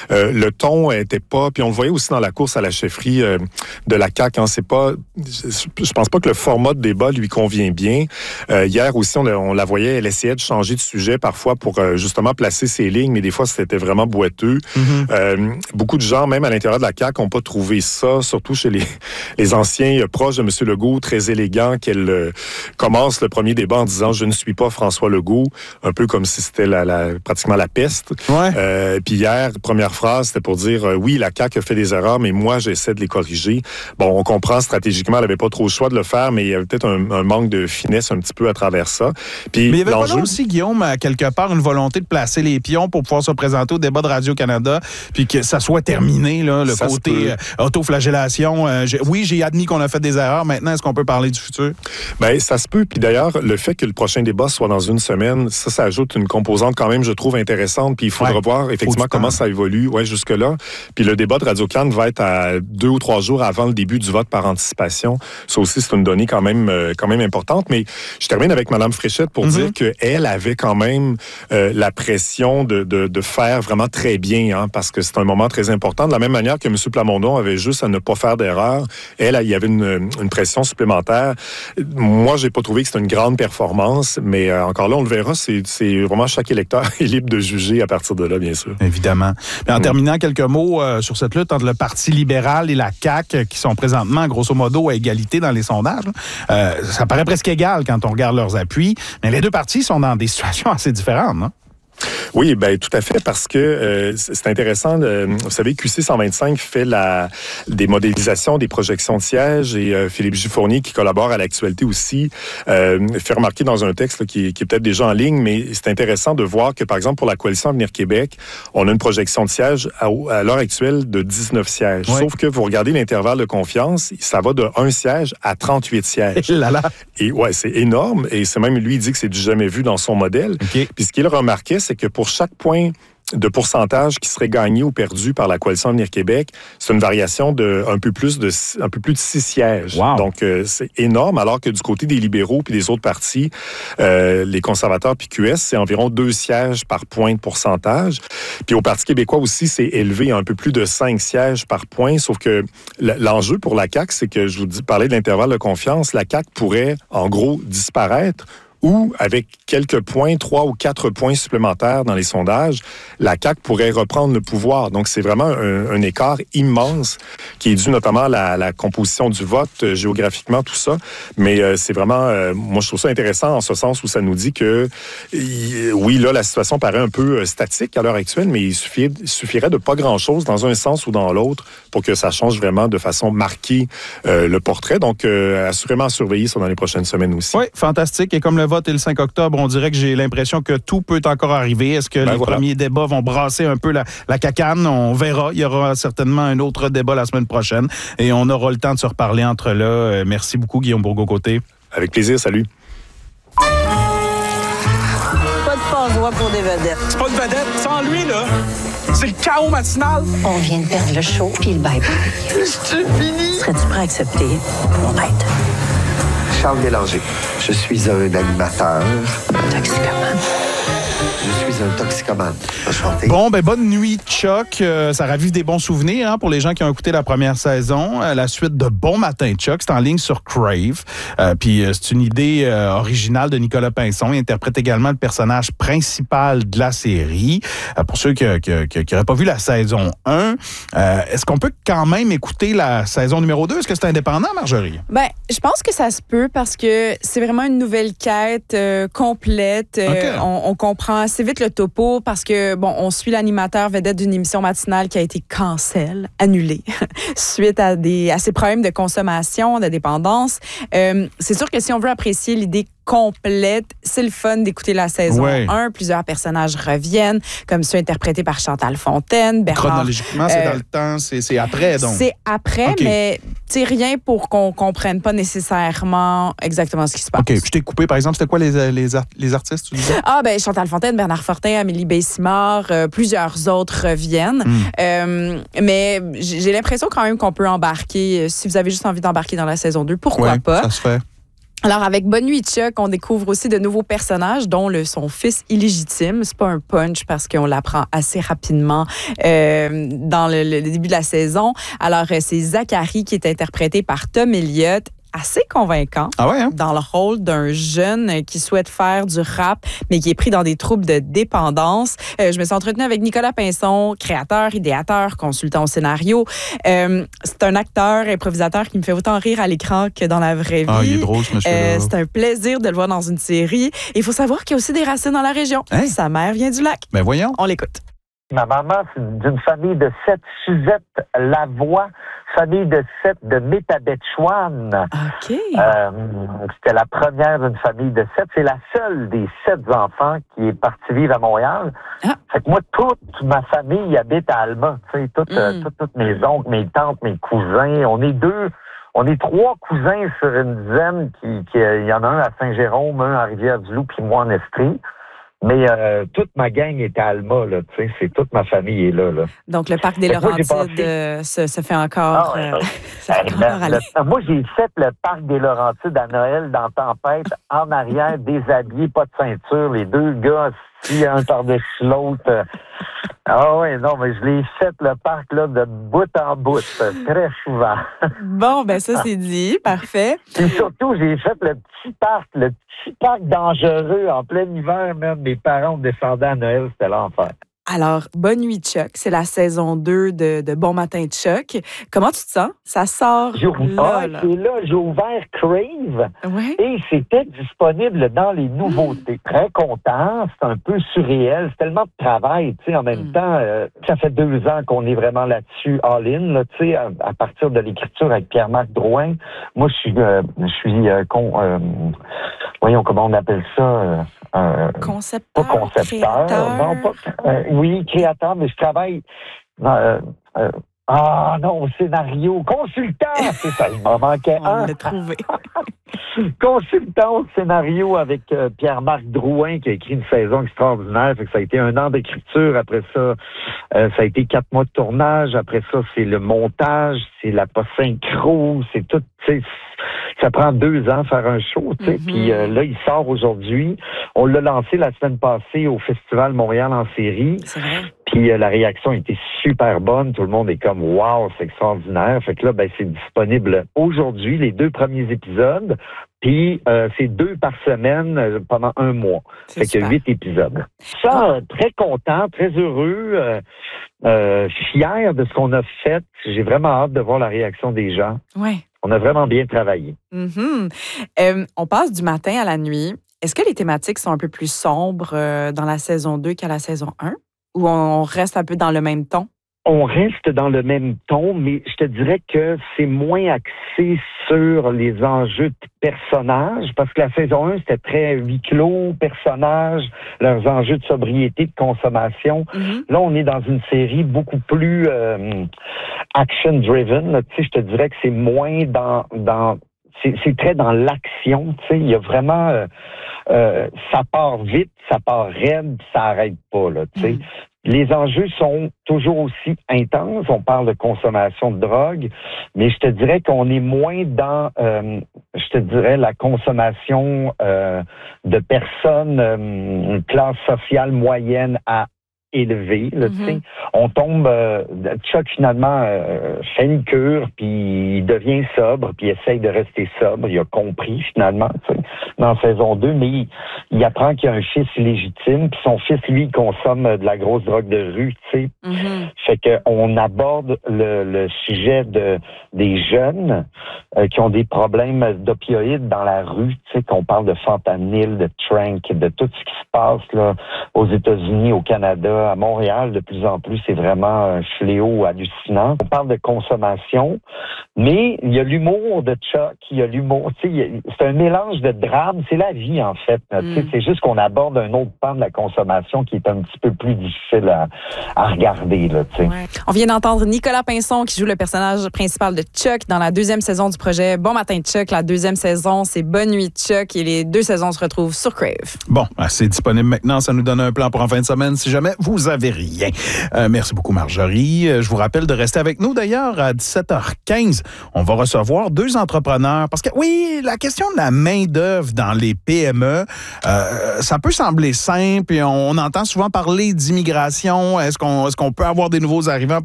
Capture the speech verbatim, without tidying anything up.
euh, le ton était pas... Puis on le voyait aussi dans la course à la chefferie euh, de la C A Q. Hein, c'est pas... Je pense pas que le format de débat lui convient bien. Euh, hier aussi, on, on la voyait, elle essayait de changer de sujet parfois pour euh, justement placer ses lignes, mais des fois, c'était vraiment boiteux. Mm-hmm. Euh, beaucoup de gens, même à l'intérieur de la C A Q, n'ont pas trouvé ça, surtout chez les, les anciens euh, proches de M. Legault, très élégant, qu'elle euh, commence le premier débat en disant « Je ne suis pas François Legault », un peu comme si c'était la, la, pratiquement la peste. Ouais. Euh, puis hier, première phrase, c'était pour dire euh, « Oui, la C A Q a fait des erreurs, mais moi, j'essaie de les corriger ». Bon, on comprend stratégiquement, elle n'avait pas trop le choix de le faire, mais il y avait peut-être un, un manque de finesse un petit peu à travers ça. Puis, mais il y avait pas là aussi, Guillaume, à quelque part, une volonté de placer les pions pour pouvoir se présenter au débat de Radio-Canada, puis que ça soit terminé, là, le ça côté euh, autoflagellation. Euh, j'ai, oui, j'ai admis qu'on a fait des erreurs. Maintenant, est-ce qu'on peut parler du futur? Bien, ça se peut. Puis d'ailleurs, le fait que le prochain débat soit dans une semaine, ça, ça ajoute une composante quand même, je trouve, intéressante. Puis il faudra ouais. voir effectivement comment ça évolue ouais, jusque-là. Puis le débat de Radio-Can va être à deux ou trois jours avant le début du vote par anticipation. Ça aussi, c'est une donnée quand même, euh, quand même importante. Mais je termine avec Mme Fréchette pour mm-hmm. dire qu'elle avait quand même euh, la pression de, de, de faire vraiment très bien, hein, parce que c'est un moment très important. De la même manière que M. Plamondon avait juste à ne pas faire d'erreur, elle, il y avait une, une pression supplémentaire. Moi, j'ai pas trouvé que c'était une grande performance, mais euh, encore là, on le verra. C'est, c'est vraiment chaque électeur est libre de juger à partir de là, bien sûr. Évidemment. Mais en mmh. terminant, quelques mots euh, sur cette lutte entre le Parti libéral et la C A Q, qui sont présentement, grosso modo, à égalité dans les sondages. Euh, ça paraît presque égal quand on regarde leurs appuis, mais les deux partis sont dans des situations assez différentes, non? Oui, ben tout à fait, parce que euh, c'est intéressant. Euh, vous savez, Q C cent vingt-cinq fait la, des modélisations, des projections de sièges, et euh, Philippe Gifournier, qui collabore à l'actualité aussi, euh, fait remarquer dans un texte là, qui, qui est peut-être déjà en ligne, mais c'est intéressant de voir que, par exemple, pour la Coalition Avenir Québec, on a une projection de sièges à, à l'heure actuelle de dix-neuf sièges. Oui. Sauf que vous regardez l'intervalle de confiance, ça va de un siège à trente-huit sièges. Là là. Et ouais, c'est énorme, et c'est même lui, il dit que c'est du jamais vu dans son modèle. Okay. Puis ce qu'il remarquait, c'est que pour chaque point de pourcentage qui serait gagné ou perdu par la Coalition Avenir Québec, c'est une variation de un peu plus de un peu plus de six sièges. Wow. Donc euh, c'est énorme, alors que du côté des libéraux puis des autres partis, euh, les conservateurs puis Q S, c'est environ deux sièges par point de pourcentage. Puis au Parti québécois aussi, c'est élevé à un peu plus de cinq sièges par point, sauf que l'enjeu pour la C A Q, c'est que je vous dis, parlais de l'intervalle de confiance, la C A Q pourrait en gros disparaître, ou avec quelques points, trois ou quatre points supplémentaires dans les sondages, la C A Q pourrait reprendre le pouvoir. Donc, c'est vraiment un, un écart immense qui est dû notamment à la, la composition du vote, euh, géographiquement, tout ça. Mais euh, c'est vraiment, euh, moi, je trouve ça intéressant en ce sens où ça nous dit que, y, oui, là, la situation paraît un peu statique à l'heure actuelle, mais il suffirait, il suffirait de pas grand-chose dans un sens ou dans l'autre pour que ça change vraiment de façon marquée euh, le portrait. Donc, euh, assurément à surveiller ça dans les prochaines semaines aussi. Oui, fantastique. Et comme le vote est le cinq octobre, on dirait que j'ai l'impression que tout peut encore arriver. Est-ce que ben les voilà. premiers débats vont brasser un peu la, la cacane? On verra. Il y aura certainement un autre débat la semaine prochaine et on aura le temps de se reparler entre là. Euh, merci beaucoup, Guillaume Bourgault-Côté. Avec plaisir. Salut. Pas de passe-voix pour des vedettes. C'est pas une vedette. Sans lui, là, c'est le chaos matinal. On vient de perdre le show puis le bye-bye. C'est fini. Serais-tu prêt à accepter mon aide? Charles Bélanger. Je suis un animateur. Toxicomane. Je suis un toxicomane. Bon, ben bonne nuit, Chuck. Euh, ça ravive des bons souvenirs hein, pour les gens qui ont écouté la première saison. Euh, la suite de Bon Matin, Chuck, c'est en ligne sur Crave. Euh, Puis euh, c'est une idée euh, originale de Nicolas Pinson. Il interprète également le personnage principal de la série. Euh, pour ceux qui n'auraient pas vu la saison un, euh, est-ce qu'on peut quand même écouter la saison numéro deux? Est-ce que c'est indépendant, Marjorie? Ben, je pense que ça se peut parce que c'est vraiment une nouvelle quête euh, complète. Euh, okay. on, on comprend assez vite le topo parce que, bon, on suit l'animateur vedette d'une émission matinale qui a été cancel, annulée, suite à, des, à ses problèmes de consommation, de dépendance. Euh, c'est sûr que si on veut apprécier l'idée complète, c'est le fun d'écouter la saison ouais. un. Plusieurs personnages reviennent, comme ceux interprétés par Chantal Fontaine, Bernard. Chronologiquement, c'est euh, dans le temps, c'est, c'est après, donc. C'est après, okay. mais c'est rien pour qu'on comprenne pas nécessairement exactement ce qui se passe. OK, je t'ai coupé, par exemple, c'était quoi les, les, art- les artistes, tu disais? Ah, ben Chantal Fontaine, Bernard Fortin, Amélie Bessimard, euh, plusieurs autres reviennent. Mm. Euh, mais j'ai l'impression quand même qu'on peut embarquer, si vous avez juste envie d'embarquer dans la saison deux, pourquoi ouais, pas? Ça se fait. Alors, avec Bonne nuit, Chuck, on découvre aussi de nouveaux personnages, dont le, son fils illégitime. C'est pas un punch parce qu'on l'apprend assez rapidement euh, dans le, le début de la saison. Alors, c'est Zachary qui est interprété par Tom Elliott. Assez convaincant ah ouais, hein? dans le rôle d'un jeune qui souhaite faire du rap, mais qui est pris dans des troubles de dépendance. Euh, je me suis entretenue avec Nicolas Pinson, créateur, idéateur, consultant au scénario. Euh, c'est un acteur, improvisateur qui me fait autant rire à l'écran que dans la vraie vie. Ah, il est drôle, ce monsieur-là. Euh, c'est un plaisir de le voir dans une série. Il faut savoir qu'il y a aussi des racines dans la région. Hein? Sa mère vient du lac. Ben voyons. On l'écoute. Ma maman, c'est d'une famille de sept Suzette Lavoie, famille de sept de Métabetchouane. OK. Euh, c'était la première d'une famille de sept. C'est la seule des sept enfants qui est partie vivre à Montréal. Ah. Fait que moi, toute ma famille habite à Alma. Tu sais, toutes, mm. euh, toutes, toutes mes oncles, mes tantes, mes cousins. On est deux, on est trois cousins sur une dizaine. Qui, qui, il y en a un à Saint-Jérôme, un à Rivière-du-Loup, puis moi en Estrie. Mais euh, toute ma gang est à Alma, là, tu sais, c'est toute ma famille est là, là. Donc, le parc des Laurentides euh, se, se fait encore... Ah, ouais, euh, ça fait encore le, moi, j'ai fait le parc des Laurentides à Noël dans Tempête, en arrière, déshabillé, pas de ceinture, les deux gars assis un par-dessus l'autre. Ah oui, non, mais je l'ai fait, le parc, là, de bout en bout, très souvent. Bon, ben ça, c'est dit. Parfait. Et surtout, j'ai fait le petit parc, le petit parc dangereux en plein hiver, même. Mes parents descendaient à Noël, c'était l'enfer. Alors, Bonne nuit, Chuck. C'est la saison deux de, de Bon matin, Chuck. Comment tu te sens? Ça sort j'ai, là, ah, là. C'est là, j'ai ouvert Crave ouais. et c'était disponible dans les nouveautés. Mmh. Très content, c'est un peu surréel, c'est tellement de travail, tu sais, en même mmh. temps, euh, ça fait deux ans qu'on est vraiment là-dessus, all-in, là, tu sais, à, à partir de l'écriture avec Pierre-Marc Drouin. Moi, je suis, euh, je suis, euh, con, euh, voyons comment on appelle ça, euh, Euh, concepteur, pas concepteur, créateur. non, pas, euh, oui, créateur, mais je travaille euh, euh, ah non, au scénario, consultant, c'est ça, il m'en manquait On un. l'a trouvé. Consultant au scénario avec euh, Pierre-Marc Drouin qui a écrit une saison extraordinaire, fait que ça a été un an d'écriture, après ça, euh, ça a été quatre mois de tournage, après ça, c'est le montage, c'est la post-synchro, c'est tout, tu sais, ça prend deux ans faire un show, tu sais, mm-hmm. puis euh, là, il sort aujourd'hui. On l'a lancé la semaine passée au Festival Montréal en série. C'est vrai. Puis euh, la réaction était super bonne. Tout le monde est comme « Wow, c'est extraordinaire ». Fait que là, ben, c'est disponible aujourd'hui, les deux premiers épisodes. Puis euh, c'est deux par semaine euh, pendant un mois. C'est fait qu'il y a huit épisodes. Ça, euh, très content, très heureux, euh, euh, fier de ce qu'on a fait. J'ai vraiment hâte de voir la réaction des gens. Oui. On a vraiment bien travaillé. Mm-hmm. Euh, on passe du matin à la nuit. Est-ce que les thématiques sont un peu plus sombres euh, dans la saison deux qu'à la saison un? Ou on reste un peu dans le même ton? On reste dans le même ton, mais je te dirais que c'est moins axé sur les enjeux de personnages, parce que la saison un, c'était très huis clos, personnages, leurs enjeux de sobriété, de consommation. Mm-hmm. Là, on est dans une série beaucoup plus euh, action-driven. Tu sais, je te dirais que c'est moins dans... dans c'est, c'est très dans l'action. Tu sais, il y a vraiment... Euh, euh, ça part vite, ça part raide, ça arrête pas, là, tu sais. Mm. Les enjeux sont toujours aussi intenses. On parle de consommation de drogue, mais je te dirais qu'on est moins dans, euh, je te dirais, la consommation euh, de personnes, euh, classe sociale moyenne à élevée. Là, mm-hmm. On tombe, euh, Chuck finalement euh, fait une cure, puis il devient sobre, puis il essaye de rester sobre. Il a compris finalement, dans saison deux, mais il, il apprend qu'il y a un fils illégitime, puis son fils, lui, il consomme de la grosse drogue de rue, tu sais. Mm-hmm. Fait qu'on aborde le, le sujet de des jeunes euh, qui ont des problèmes d'opioïdes dans la rue, tu sais, qu'on parle de fentanyl, de trank, de tout ce qui se passe là aux États-Unis, au Canada, à Montréal, de plus en plus, c'est vraiment un fléau hallucinant. On parle de consommation, mais il y a l'humour de Chuck, il y a l'humour, tu sais, c'est un mélange de drame, c'est la vie, en fait. Mm. Tu sais, c'est juste qu'on aborde un autre pan de la consommation qui est un petit peu plus difficile à, à regarder, là, tu sais. Ouais. On vient d'entendre Nicolas Pinson qui joue le personnage principal de Chuck dans la deuxième saison du projet Bon matin, Chuck. La deuxième saison, c'est Bonne nuit, Chuck, et les deux saisons se retrouvent sur Crave. Bon, c'est disponible maintenant. Ça nous donne un plan pour en fin de semaine. Si jamais vous vous avez rien. Euh, merci beaucoup, Marjorie. Euh, je vous rappelle de rester avec nous. D'ailleurs, à dix-sept heures quinze, on va recevoir deux entrepreneurs. Parce que, oui, la question de la main-d'œuvre dans les P M E, euh, ça peut sembler simple. Et on entend souvent parler d'immigration. Est-ce qu'on, est-ce qu'on peut avoir des nouveaux arrivants